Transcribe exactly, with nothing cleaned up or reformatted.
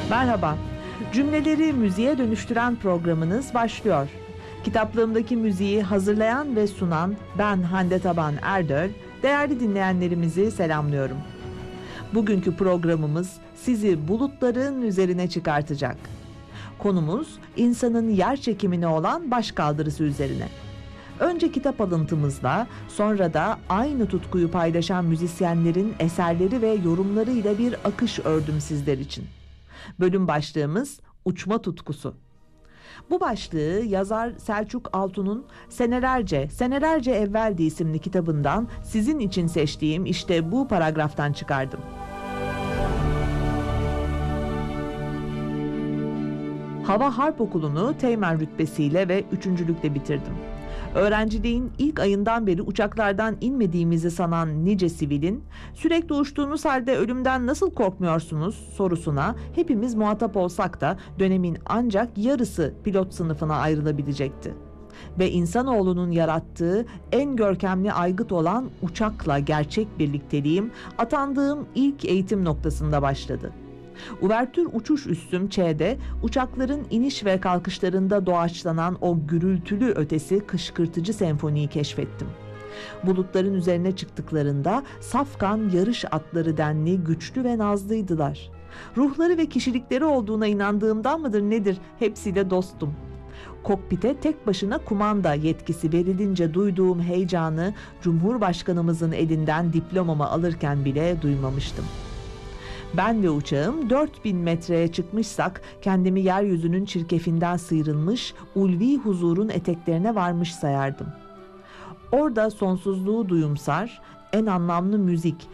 Merhaba, cümleleri müziğe dönüştüren programınız başlıyor. Kitaplığımdaki müziği hazırlayan ve sunan ben Hande Taban Erdöl, değerli dinleyenlerimizi selamlıyorum. Bugünkü programımız sizi bulutların üzerine çıkartacak. Konumuz insanın yer çekimine olan başkaldırısı üzerine. Önce kitap alıntımızla, sonra da aynı tutkuyu paylaşan müzisyenlerin eserleri ve yorumları ile bir akış ördüm sizler için. Bölüm başlığımız uçma tutkusu. Bu başlığı yazar Selçuk Altun'un Senelerce, Senelerce Evveldi isimli kitabından sizin için seçtiğim işte bu paragraftan çıkardım. Hava Harp Okulu'nu teğmen rütbesiyle ve üçüncülükle bitirdim. Öğrenciliğin ilk ayından beri uçaklardan inmediğimizi sanan nice sivilin, sürekli uçtuğunuz halde ölümden nasıl korkmuyorsunuz sorusuna hepimiz muhatap olsak da dönemin ancak yarısı pilot sınıfına ayrılabilecekti. Ve insanoğlunun yarattığı en görkemli aygıt olan uçakla gerçek birlikteliğim atandığım ilk eğitim noktasında başladı. Uvertür uçuş üssüm Ç'de uçakların iniş ve kalkışlarında doğaçlanan o gürültülü ötesi kışkırtıcı senfoniyi keşfettim. Bulutların üzerine çıktıklarında safkan yarış atları denli güçlü ve nazlıydılar. Ruhları ve kişilikleri olduğuna inandığımdan mıdır nedir hepsiyle dostum. Kokpite tek başına kumanda yetkisi verilince duyduğum heyecanı Cumhurbaşkanımızın elinden diplomamı alırken bile duymamıştım. Ben ve uçağım dört bin metreye çıkmışsak kendimi yeryüzünün çirkefinden sıyrılmış, ulvi huzurun eteklerine varmış sayardım. Orada sonsuzluğu duyumsar, en anlamlı müzik,